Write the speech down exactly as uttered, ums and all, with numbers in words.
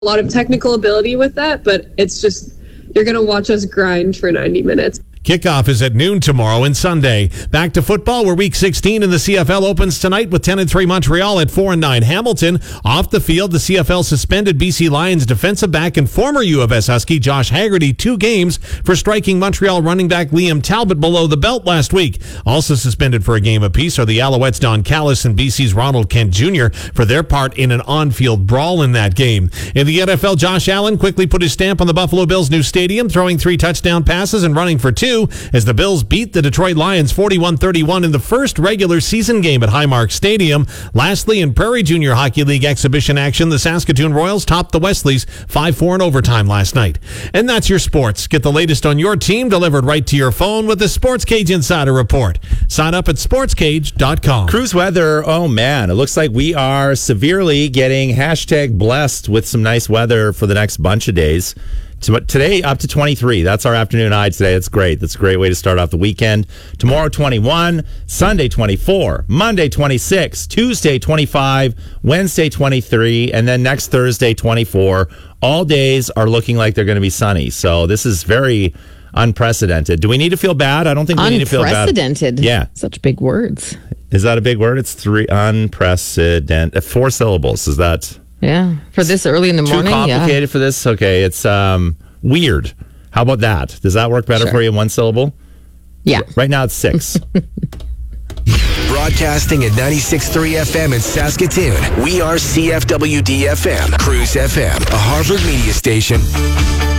a lot of technical ability with that, but it's just, you're going to watch us grind for ninety minutes. Kickoff is at noon tomorrow and Sunday. Back to football, where Week sixteen in the C F L opens tonight with ten and three Montreal at four and nine Hamilton. Off the field, the C F L suspended B C Lions defensive back and former U of S Husky Josh Haggerty two games for striking Montreal running back Liam Talbot below the belt last week. Also suspended for a game apiece are the Alouettes' Don Callis and B C's Ronald Kent Junior for their part in an on-field brawl in that game. In the N F L, Josh Allen quickly put his stamp on the Buffalo Bills' new stadium, throwing three touchdown passes and running for two as the Bills beat the Detroit Lions forty-one thirty-one in the first regular season game at Highmark Stadium. Lastly, in Prairie Junior Hockey League exhibition action, the Saskatoon Royals topped the Wesleys five four in overtime last night. And that's your sports. Get the latest on your team delivered right to your phone with the Sports Cage Insider Report. Sign up at sports cage dot com. Cruise weather, oh man, it looks like we are severely getting hashtag blessed with some nice weather for the next bunch of days. Today, up to twenty-three. That's our afternoon high today. That's great. That's a great way to start off the weekend. Tomorrow, twenty-one. Sunday, twenty-four. Monday, twenty-six. Tuesday, twenty-five. Wednesday, twenty-three. And then next Thursday, twenty-four. All days are looking like they're going to be sunny. So this is very unprecedented. Do we need to feel bad? I don't think we need to feel bad. Unprecedented. Yeah. Such big words. Is that a big word? It's three unprecedented. Four syllables. Is that... Yeah, for this early in the morning. Too complicated yeah. for this? Okay, it's um, weird. How about that? Does that work better sure. for you in one syllable? Yeah. Right now it's six. Broadcasting at ninety-six point three F M in Saskatoon. We are C F W D F M, Cruise F M, a Harvard media station.